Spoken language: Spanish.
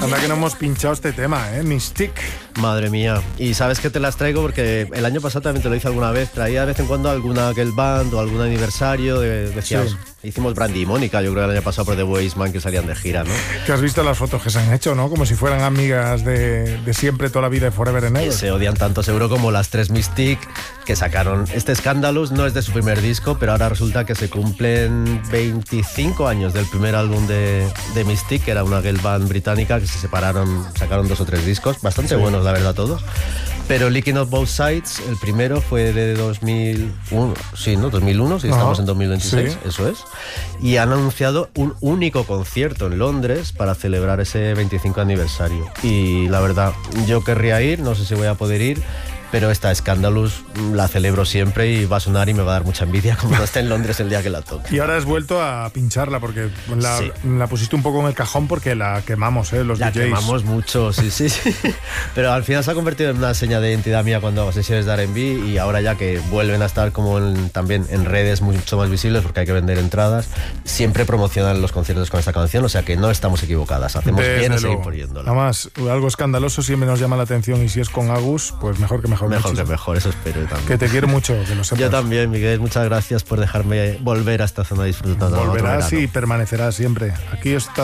Anda que no hemos pinchado este tema, Mystique. Madre mía. Y sabes que te las traigo porque el año pasado también te lo hice alguna vez. Traía de vez en cuando alguna girl band o algún aniversario. Decías, sí. Hicimos Brandy y Mónica, yo creo que el año pasado por The Wasteman, que salían de gira, ¿no? Que has visto las fotos que se han hecho, ¿no? Como si fueran amigas de siempre, toda la vida, de Forever and Ever. Se odian tanto seguro como las tres Mystique que sacaron. Este Scandalous no es de su primer disco, pero ahora resulta que se cumplen 25 años del primer álbum de Mystique, que era una girl band británica que se separaron, sacaron 2 o 3 discos, bastante buenos la verdad todos. Pero Licking of Both Sides, el primero fue de 2001, sí, ¿no? 2001, sí, estamos en 2026, sí. Eso es. Y han anunciado un único concierto en Londres para celebrar ese 25 aniversario. Y la verdad, yo querría ir, no sé si voy a poder ir, pero esta Scandalous la celebro siempre y va a sonar y me va a dar mucha envidia como no esté en Londres el día que la toque. Y ahora has vuelto a pincharla porque la pusiste un poco en el cajón porque la quemamos, los la DJs. La quemamos mucho, sí. Pero al final se ha convertido en una seña de identidad mía cuando hago sesiones de R&B y ahora ya que vuelven a estar como también en redes mucho más visibles porque hay que vender entradas, siempre promocionan los conciertos con esta canción, o sea que no estamos equivocadas, hacemos bien en seguir poniéndola. Además, algo escandaloso siempre nos llama la atención y si es con Agus, pues mejor que mejor. Mejor que mejor, eso espero yo también. Que te quiero mucho, que lo sepas. Yo también, Miguel, muchas gracias por dejarme volver a esta zona disfrutando. Volverás y permanecerás siempre. Aquí está